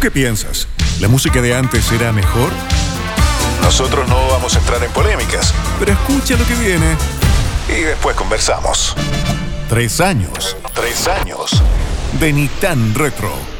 qué piensas? ¿La música de antes era mejor? Nosotros no vamos a entrar en polémicas, Pero escucha lo que viene. y después conversamos. 3 años 3 años. de Ni Tan Retro.